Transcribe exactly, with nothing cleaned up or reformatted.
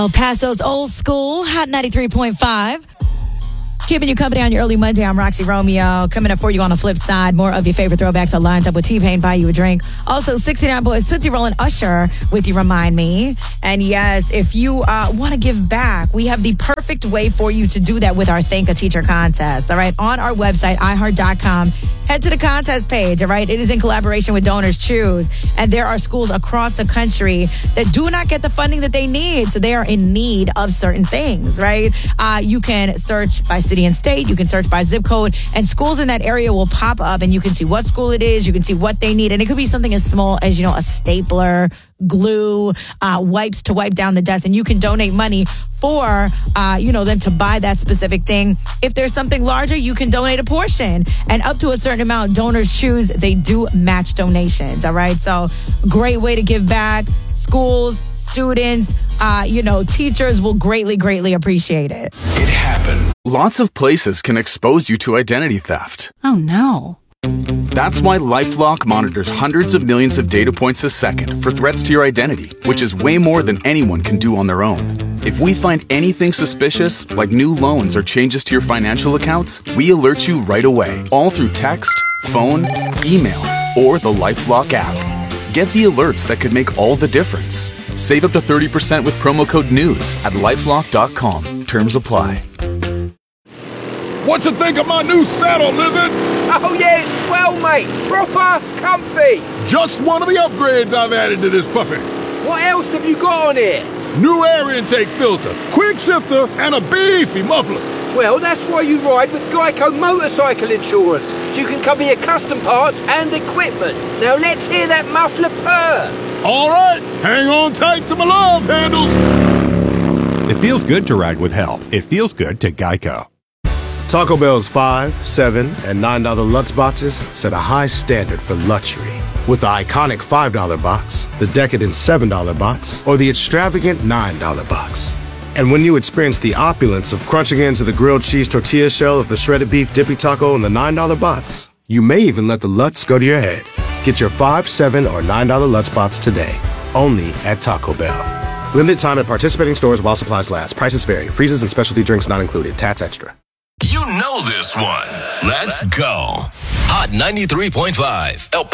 El Paso's Old School, Hot ninety-three point five. Keeping you company on your early Monday. I'm Roxy Romeo. Coming up for you on the flip side, more of your favorite throwbacks are lined up with T-Pain, Buy You a Drink. Also, sixty-nine Boys, Tootsie Roll, and Usher with You Remind Me. And yes, if you uh, want to give back, we have the perfect way for you to do that with our Thank a Teacher contest. All right, on our website, i heart dot com. Head to the contest page, all right? It is in collaboration with Donors Choose. And there are schools across the country that do not get the funding that they need. So they are in need of certain things, right? Uh, you can search by city and state. You can search by zip code. And schools in that area will pop up and you can see what school it is. You can see what they need. And it could be something as small as, you know, a stapler, glue, uh, wipes to wipe down the desk. And you can donate money for, uh, you know, them to buy that specific thing. If there's something larger, you can donate a portion. And up to a certain amount, Donors Choose, they do match donations, all right? So great way to give back. Schools, students, uh, you know, teachers will greatly, greatly appreciate it. It happened. Lots of places can expose you to identity theft. Oh, no. That's why LifeLock monitors hundreds of millions of data points a second for threats to your identity, which is way more than anyone can do on their own. If we find anything suspicious, like new loans or changes to your financial accounts, we alert you right away, all through text, phone, email, or the LifeLock app. Get the alerts that could make all the difference. Save up to thirty percent with promo code NEWS at lifelock dot com. Terms apply. What you think of my new saddle, Lizard? Oh, yeah, it's swell, mate. Proper comfy. Just one of the upgrades I've added to this puppy. What else have you got on it? New air intake filter, quick shifter, and a beefy muffler. Well, that's why you ride with Geico Motorcycle Insurance, so you can cover your custom parts and equipment. Now let's hear that muffler purr. All right, hang on tight to my love handles. It feels good to ride with help. It feels good to Geico. Taco Bell's five, seven, and nine dollar Lutz boxes set a high standard for luxury. With the iconic five dollar box, the decadent seven dollar box, or the extravagant nine dollar box. And when you experience the opulence of crunching into the grilled cheese tortilla shell of the shredded beef dippy taco in the nine dollar box, you may even let the Lutz go to your head. Get your five, seven, or nine dollar Lutz box today, only at Taco Bell. Limited time at participating stores while supplies last. Prices vary. Freezes and specialty drinks not included. Tats extra. You know this one. Let's go. Hot ninety-three point five. El